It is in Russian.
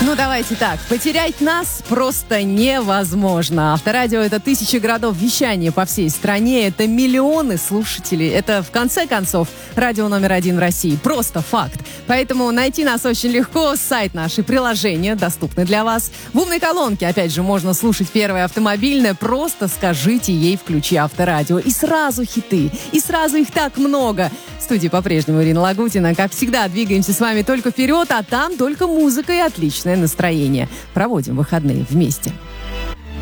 Ну, давайте так. Потерять нас просто невозможно. Авторадио — это тысячи городов вещания по всей стране. Это миллионы слушателей. Это, в конце концов, радио номер один в России. Просто факт. Поэтому найти нас очень легко. Сайт наш и приложение доступны для вас. В умной колонке, опять же, можно слушать первое автомобильное. Просто скажите ей «Включи Авторадио». И сразу хиты. И сразу их так много. В студии по-прежнему Ирина Лагутина. Как всегда, двигаемся с вами только вперед, а там только музыка и отличное настроение. Проводим выходные вместе.